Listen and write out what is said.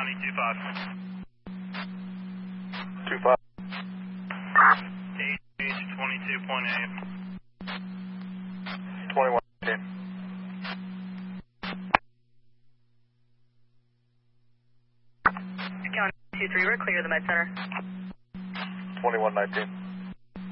County 25. 25. Age 22.8. 21. County 2-3, we're clear of the med center. 2119.